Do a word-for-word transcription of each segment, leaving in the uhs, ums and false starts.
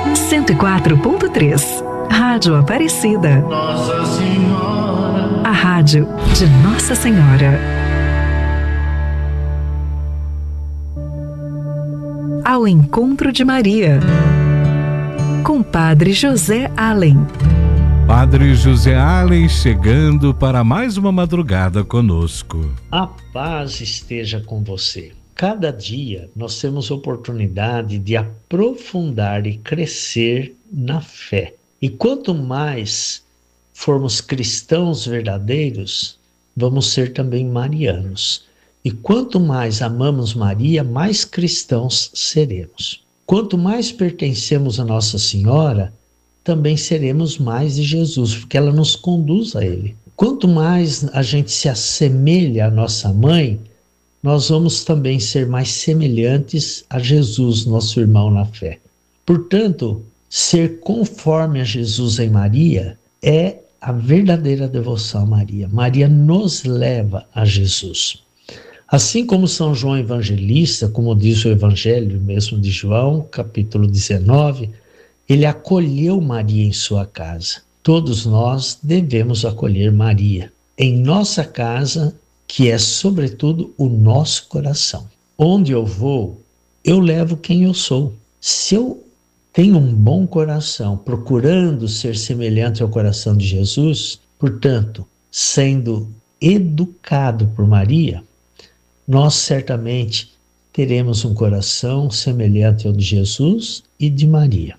cento e quatro ponto três. Rádio Aparecida. Nossa Senhora. A rádio de Nossa Senhora. Ao encontro de Maria. Com Padre José Allen. Padre José Allen chegando para mais uma madrugada conosco. A paz esteja com você. Cada dia nós temos oportunidade de aprofundar e crescer na fé. E quanto mais formos cristãos verdadeiros, vamos ser também marianos. E quanto mais amamos Maria, mais cristãos seremos. Quanto mais pertencemos a Nossa Senhora, também seremos mais de Jesus, porque ela nos conduz a Ele. Quanto mais a gente se assemelha à nossa mãe, nós vamos também ser mais semelhantes a Jesus, nosso irmão na fé. Portanto, ser conforme a Jesus em Maria é a verdadeira devoção a Maria. Maria nos leva a Jesus. Assim como São João Evangelista, como diz o Evangelho mesmo de João, capítulo dezenove, ele acolheu Maria em sua casa. Todos nós devemos acolher Maria em nossa casa, que é, sobretudo, o nosso coração. Onde eu vou, eu levo quem eu sou. Se eu tenho um bom coração, procurando ser semelhante ao coração de Jesus, portanto, sendo educado por Maria, nós certamente teremos um coração semelhante ao de Jesus e de Maria.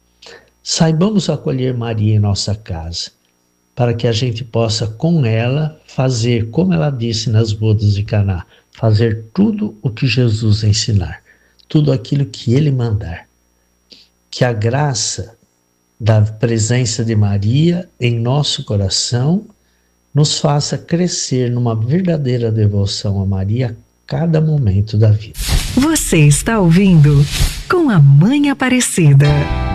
Saibamos acolher Maria em nossa casa, para que a gente possa, com ela, fazer, como ela disse nas bodas de Caná, fazer tudo o que Jesus ensinar, tudo aquilo que ele mandar. Que a graça da presença de Maria em nosso coração nos faça crescer numa verdadeira devoção a Maria a cada momento da vida. Você está ouvindo Com a Mãe Aparecida.